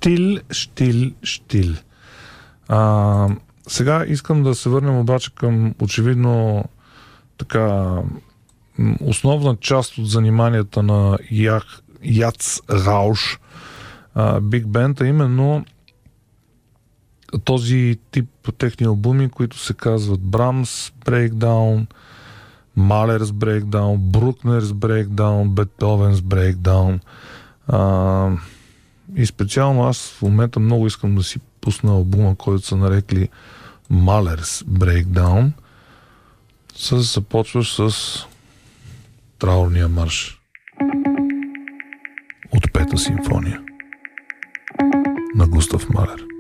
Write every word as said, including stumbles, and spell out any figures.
Штил, штил, штил. А, сега искам да се върнем обаче към очевидно така основна част от заниманията на Ях, Яц Рауш Биг Бенд, а именно този тип техни албуми, които се казват Брамс Breakdown, Малерс Breakdown, Брукнерс Breakdown, Бетовенс Breakdown. А, и специално аз в момента много искам да си пусна албума, който са нарекли Малерс Breakdown. Се започваш с траурния марш от Пета симфония на Густав Малер.